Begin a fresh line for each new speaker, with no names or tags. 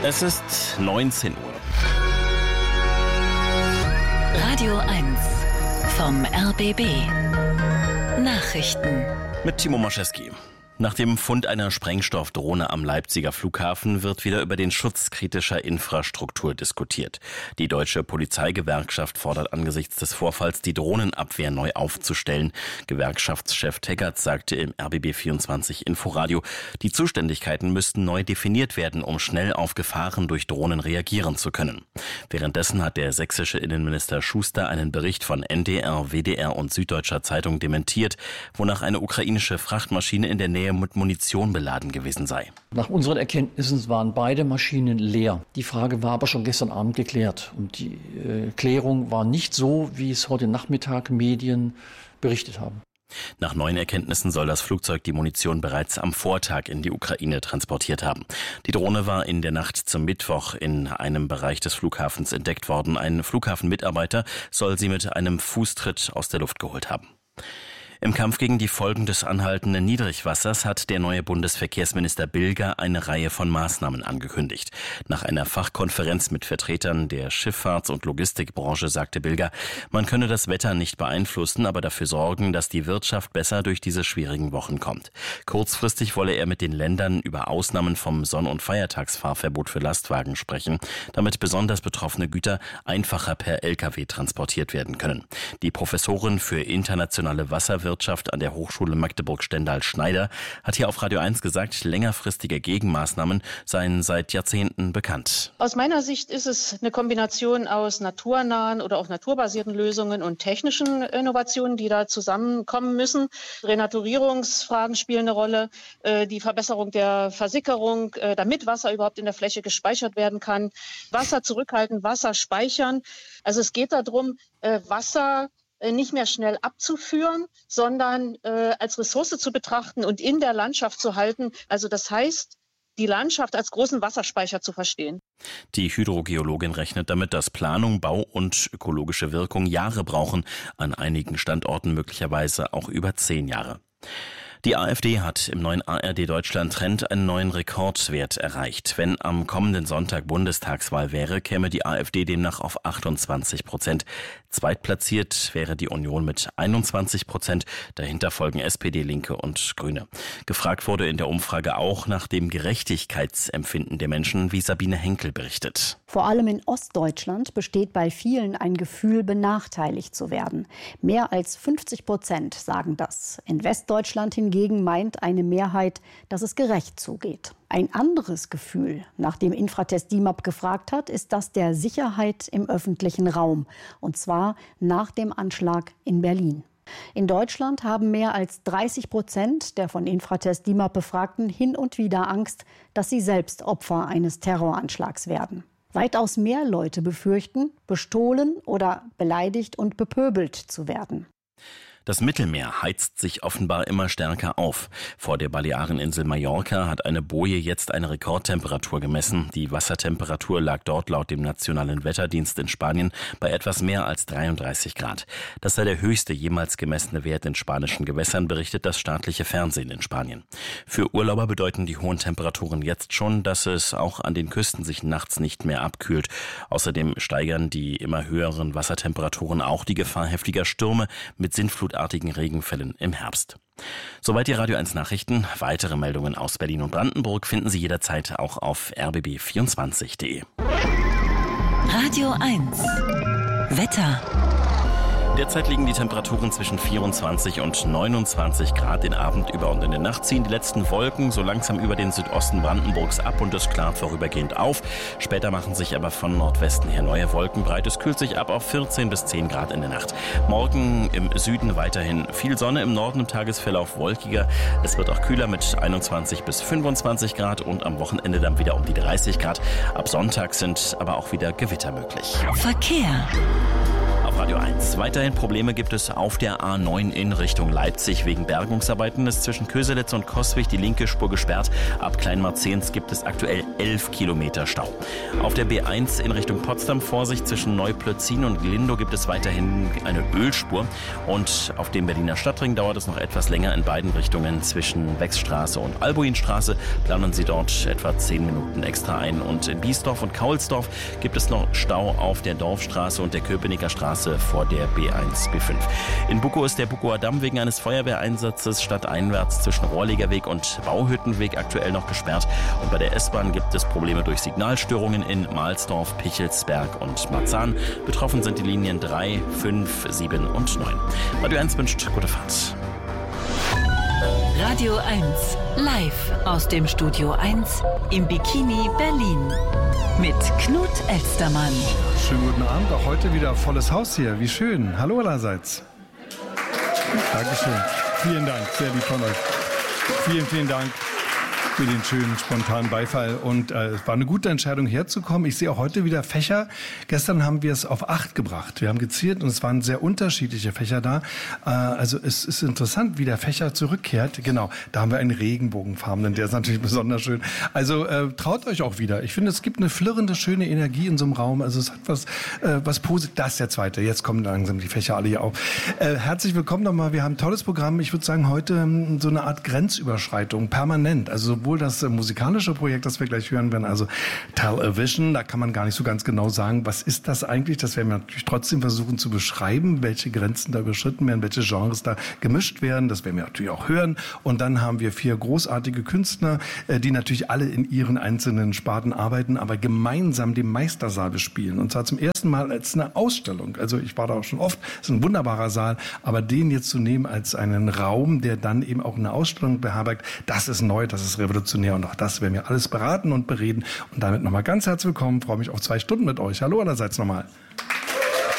Es ist 19 Uhr.
Radio 1 vom RBB. Nachrichten.
Mit Timo Moschewski. Nach dem Fund einer Sprengstoffdrohne am Leipziger Flughafen wird wieder über den Schutz kritischer Infrastruktur diskutiert. Die Deutsche Polizeigewerkschaft fordert angesichts des Vorfalls, die Drohnenabwehr neu aufzustellen. Gewerkschaftschef Teckert sagte im RBB24 Inforadio, die Zuständigkeiten müssten neu definiert werden, um schnell auf Gefahren durch Drohnen reagieren zu können. Währenddessen hat der sächsische Innenminister Schuster einen Bericht von NDR, WDR und Süddeutscher Zeitung dementiert, wonach eine ukrainische Frachtmaschine in der Nähe mit Munition beladen gewesen sei.
Nach unseren Erkenntnissen waren beide Maschinen leer. Die Frage war aber schon gestern Abend geklärt. Und die Klärung war nicht so, wie es heute Nachmittag Medien berichtet haben.
Nach neuen Erkenntnissen soll das Flugzeug die Munition bereits am Vortag in die Ukraine transportiert haben. Die Drohne war in der Nacht zum Mittwoch in einem Bereich des Flughafens entdeckt worden. Ein Flughafenmitarbeiter soll sie mit einem Fußtritt aus der Luft geholt haben. Im Kampf gegen die Folgen des anhaltenden Niedrigwassers hat der neue Bundesverkehrsminister Bilger eine Reihe von Maßnahmen angekündigt. Nach einer Fachkonferenz mit Vertretern der Schifffahrts- und Logistikbranche sagte Bilger, man könne das Wetter nicht beeinflussen, aber dafür sorgen, dass die Wirtschaft besser durch diese schwierigen Wochen kommt. Kurzfristig wolle er mit den Ländern über Ausnahmen vom Sonn- und Feiertagsfahrverbot für Lastwagen sprechen, damit besonders betroffene Güter einfacher per Lkw transportiert werden können. Die Professorin für internationale Wasserwirtschaft an der Hochschule Magdeburg-Stendal-Schneider hat hier auf Radio 1 gesagt, längerfristige Gegenmaßnahmen seien seit Jahrzehnten bekannt.
Aus meiner Sicht ist es eine Kombination aus naturnahen oder auch naturbasierten Lösungen und technischen Innovationen, die da zusammenkommen müssen. Renaturierungsfragen spielen eine Rolle, die Verbesserung der Versickerung, damit Wasser überhaupt in der Fläche gespeichert werden kann. Wasser zurückhalten, Wasser speichern. Also es geht darum, Wasser nicht mehr schnell abzuführen, sondern als Ressource zu betrachten und in der Landschaft zu halten. Also das heißt, die Landschaft als großen Wasserspeicher zu verstehen.
Die Hydrogeologin rechnet damit, dass Planung, Bau und ökologische Wirkung Jahre brauchen, an einigen Standorten möglicherweise auch über 10 Jahre. Die AfD hat im neuen ARD-Deutschland-Trend einen neuen Rekordwert erreicht. Wenn am kommenden Sonntag Bundestagswahl wäre, käme die AfD demnach auf 28%. Zweitplatziert wäre die Union mit 21%. Dahinter folgen SPD, Linke und Grüne. Gefragt wurde in der Umfrage auch nach dem Gerechtigkeitsempfinden der Menschen, wie Sabine Henkel berichtet.
Vor allem in Ostdeutschland besteht bei vielen ein Gefühl, benachteiligt zu werden. Mehr als 50% sagen das. In Westdeutschland hingegen meint eine Mehrheit, dass es gerecht zugeht. Ein anderes Gefühl, nach dem Infratest DIMAP gefragt hat, ist das der Sicherheit im öffentlichen Raum. Und zwar nach dem Anschlag in Berlin. In Deutschland haben mehr als 30% der von Infratest DIMAP Befragten hin und wieder Angst, dass sie selbst Opfer eines Terroranschlags werden. Weitaus mehr Leute befürchten, bestohlen oder beleidigt und bepöbelt zu werden.
Das Mittelmeer heizt sich offenbar immer stärker auf. Vor der Baleareninsel Mallorca hat eine Boje jetzt eine Rekordtemperatur gemessen. Die Wassertemperatur lag dort laut dem Nationalen Wetterdienst in Spanien bei etwas mehr als 33 Grad. Das sei der höchste jemals gemessene Wert in spanischen Gewässern, berichtet das staatliche Fernsehen in Spanien. Für Urlauber bedeuten die hohen Temperaturen jetzt schon, dass es auch an den Küsten sich nachts nicht mehr abkühlt. Außerdem steigern die immer höheren Wassertemperaturen auch die Gefahr heftiger Stürme mit sintflutartigen Regenfällen im Herbst. Soweit die Radio 1 Nachrichten. Weitere Meldungen aus Berlin und Brandenburg finden Sie jederzeit auch auf rbb24.de.
Radio 1 Wetter.
Derzeit liegen die Temperaturen zwischen 24 und 29 Grad. Den Abend über und in der Nacht ziehen die letzten Wolken so langsam über den Südosten Brandenburgs ab und es klart vorübergehend auf. Später machen sich aber von Nordwesten her neue Wolken breit. Es kühlt sich ab auf 14 bis 10 Grad in der Nacht. Morgen im Süden weiterhin viel Sonne, im Norden im Tagesverlauf wolkiger. Es wird auch kühler mit 21 bis 25 Grad und am Wochenende dann wieder um die 30 Grad. Ab Sonntag sind aber auch wieder Gewitter möglich.
Verkehr.
Auf Radio 1. Weiterhin Probleme gibt es auf der A9 in Richtung Leipzig. Wegen Bergungsarbeiten ist zwischen Köselitz und Coswig die linke Spur gesperrt. Ab Kleinmarzehns gibt es aktuell 11 Kilometer Stau. Auf der B1 in Richtung Potsdam Vorsicht zwischen Neuplötzin und Glindow gibt es weiterhin eine Ölspur. Und auf dem Berliner Stadtring dauert es noch etwas länger in beiden Richtungen. Zwischen Wechsstraße und Albuinstraße planen Sie dort etwa 10 Minuten extra ein. Und in Biesdorf und Kaulsdorf gibt es noch Stau auf der Dorfstraße und der Köpenicker Straße vor der B1, B5. In Bukow ist der Bukower Damm wegen eines Feuerwehreinsatzes stadteinwärts zwischen Rohrlegerweg und Bauhüttenweg aktuell noch gesperrt. Und bei der S-Bahn gibt es Probleme durch Signalstörungen in Mahlsdorf, Pichelsberg und Marzahn. Betroffen sind die Linien 3, 5, 7 und 9. Radio 1 wünscht gute Fahrt.
Radio 1, live aus dem Studio 1 im Bikini Berlin. Mit Knut Elstermann.
Schönen guten Abend, auch heute wieder volles Haus hier. Wie schön. Hallo allerseits. Dankeschön. Vielen Dank, sehr lieb von euch. Vielen, vielen Dank für den schönen, spontanen Beifall. Und es war eine gute Entscheidung, herzukommen. Ich sehe auch heute wieder Fächer. Gestern haben wir es auf 8 gebracht. Wir haben gezählt und es waren sehr unterschiedliche Fächer da. Also es ist interessant, wie der Fächer zurückkehrt. Genau, da haben wir einen Regenbogenfarbenen, der ist natürlich besonders schön. Also traut euch auch wieder. Ich finde, es gibt eine flirrende, schöne Energie in so einem Raum. Also es hat was Positives. Das ist der zweite. Jetzt kommen langsam die Fächer alle hier auf. Herzlich willkommen nochmal. Wir haben ein tolles Programm. Ich würde sagen, heute so eine Art Grenzüberschreitung, permanent. Also sowohl das musikalische Projekt, das wir gleich hören werden, also Television, da kann man gar nicht so ganz genau sagen, was ist das eigentlich? Das werden wir natürlich trotzdem versuchen zu beschreiben, welche Grenzen da überschritten werden, welche Genres da gemischt werden. Das werden wir natürlich auch hören. Und dann haben wir 4 großartige Künstler, die natürlich alle in ihren einzelnen Sparten arbeiten, aber gemeinsam den Meistersaal bespielen. Und zwar zum ersten Mal als eine Ausstellung. Also ich war da auch schon oft, es ist ein wunderbarer Saal, aber den jetzt zu nehmen als einen Raum, der dann eben auch eine Ausstellung beherbergt, das ist neu, das ist revolutionär und auch das werden wir alles beraten und bereden. Und damit nochmal ganz herzlich willkommen, freue mich auf 2 Stunden mit euch. Hallo allerseits nochmal.